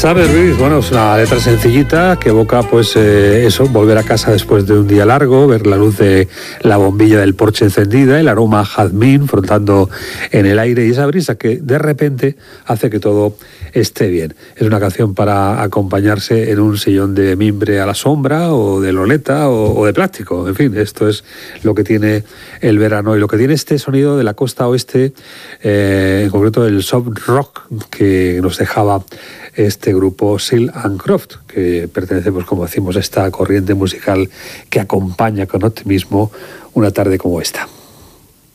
¿Sabes, Luis? Bueno, es una letra sencillita que evoca, pues, eso, volver a casa después de un día largo, ver la luz de la bombilla del porche encendida, el aroma a jazmín flotando en el aire y esa brisa que de repente hace que todo esté bien. Es una canción para acompañarse en un sillón de mimbre a la sombra o de loleta o de plástico. En fin, esto es lo que tiene el verano y lo que tiene este sonido de la costa oeste, en concreto el soft rock que nos dejaba este grupo Seal and Croft, que pertenece, pues como decimos, a esta corriente musical que acompaña con optimismo una tarde como esta.